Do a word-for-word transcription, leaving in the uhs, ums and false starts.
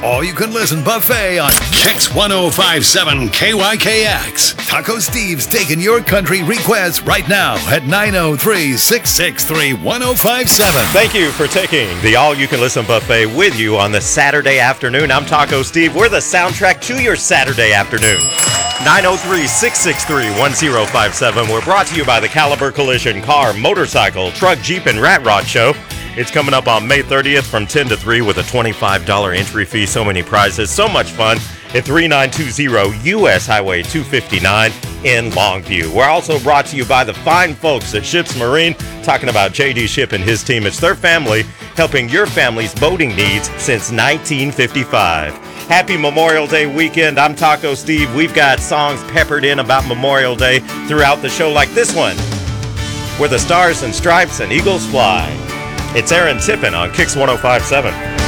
all-you-can-listen buffet on Kix one oh five point seven K Y K X. Taco Steve's taking your country requests right now at nine oh three, six six three, one oh five seven. Thank you for taking the all-you-can-listen buffet with you on the Saturday afternoon. I'm Taco Steve. We're the soundtrack to your Saturday afternoon. nine oh three, six six three, one oh five seven. We're brought to you by the Caliber Collision Car, Motorcycle, Truck, Jeep, and Rat Rod Show. It's coming up on May thirtieth from ten to three with a twenty-five dollars entry fee. So many prizes, so much fun at thirty-nine twenty U S Highway two fifty-nine in Longview. We're also brought to you by the fine folks at Ships Marine, talking about J D Ship and his team. It's their family helping your family's boating needs since nineteen fifty-five. Happy Memorial Day weekend. I'm Taco Steve. We've got songs peppered in about Memorial Day throughout the show, like this one, Where the Stars and Stripes and Eagles Fly. It's Aaron Tippin on Kix one oh five point seven.